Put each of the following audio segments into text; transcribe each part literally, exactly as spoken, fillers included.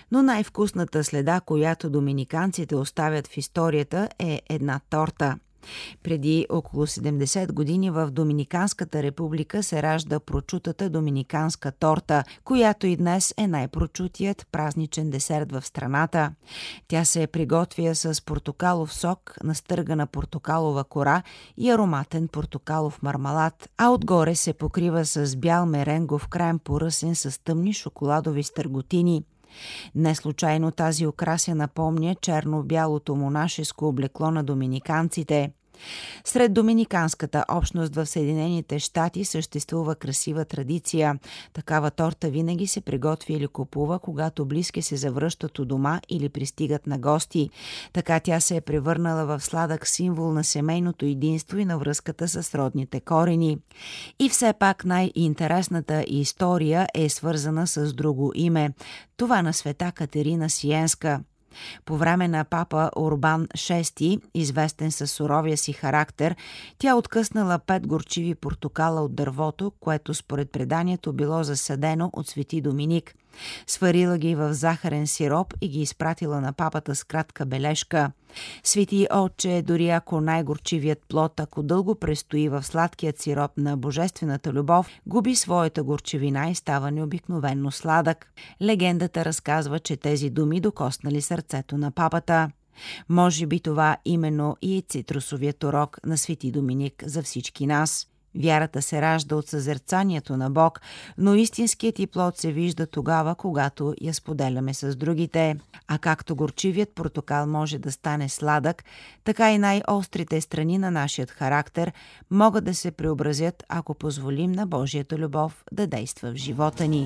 Но най-вкусната следа, която доминиканците оставят в историята, е една торта. Преди около седемдесет години в Доминиканската република се ражда прочутата доминиканска торта, която и днес е най-прочутият празничен десерт в страната. Тя се приготвя с портокалов сок, настъргана портокалова кора и ароматен портокалов мармалад, а отгоре се покрива с бял меренгов крем, поръсен с тъмни шоколадови стърготини. Не случайно тази украся напомня черно-бялото монашеско облекло на доминиканците. Сред доминиканската общност в Съединените щати съществува красива традиция. Такава торта винаги се приготвя или купува, когато близки се завръщат у дома или пристигат на гости. Така тя се е превърнала в сладък символ на семейното единство и на връзката с родните корени. И все пак най-интересната история е свързана с друго име. Това на света Катерина Сиенска. По време на папа Урбан шести, известен със суровия си характер, тя откъснала пет горчиви портокала от дървото, което според преданието било засадено от свети Доминик. Сварила ги в захарен сироп и ги изпратила на папата с кратка бележка. Свети отче, дори ако най-горчивият плод, ако дълго престои в сладкият сироп на божествената любов, губи своята горчивина и става необикновенно сладък. Легендата разказва, че тези думи докоснали сърцето на папата. Може би това именно и е цитрусовият урок на свети Доминик за всички нас. Вярата се ражда от съзерцанието на Бог, но истинският и плод се вижда тогава, когато я споделяме с другите. А както горчивият портокал може да стане сладък, така и най-острите страни на нашият характер могат да се преобразят, ако позволим на Божията любов да действа в живота ни.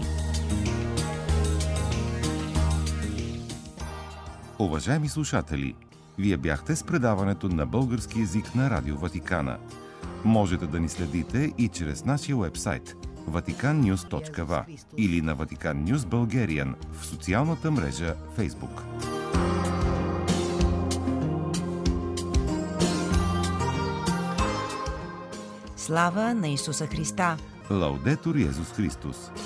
Уважаеми слушатели, вие бяхте с предаването на български език на Радио Ватикана. Можете да ни следите и чрез нашия уебсайт ватикан нюз точка ви или на Vatican News Bulgarian в социалната мрежа Facebook. Слава на Исуса Христа! Лаудетур Йезус Христос!